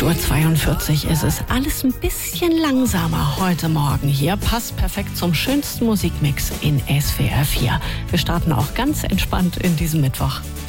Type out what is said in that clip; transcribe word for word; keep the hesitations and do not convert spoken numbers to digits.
Uhr zweiundvierzig ist es. Alles ein bisschen langsamer heute Morgen hier. Passt perfekt zum schönsten Musikmix in S W R vier. Wir starten auch ganz entspannt in diesem Mittwoch.